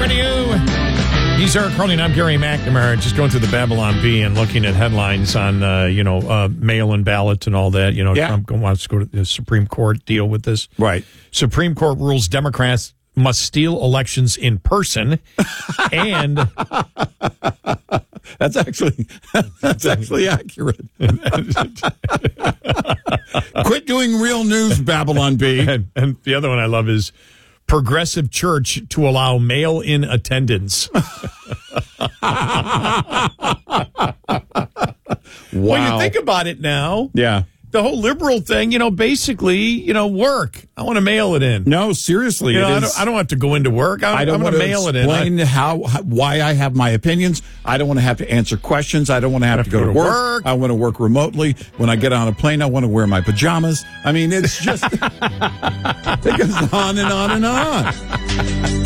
Radio. He's Eric Carlin. I'm Gary McNamara. Just going through the Babylon Bee and looking at headlines on, mail-in ballots and all that. Trump wants to go to the Supreme Court, deal with this. Right. Supreme Court rules Democrats must steal elections in person. And that's actually accurate. Quit doing real news, Babylon Bee. And the other one I love is Progressive Church to allow mail-in attendance. Wow. Well, you think about it now. Yeah. The whole liberal thing, basically, work. I want to mail it in. No, seriously. I don't have to go into work. I don't want to mail it in. Explain why I have my opinions. I don't want to have to answer questions. I don't want to have to go to work. I want to work remotely. When I get on a plane, I want to wear my pajamas. I mean, it's just, it goes on and on and on.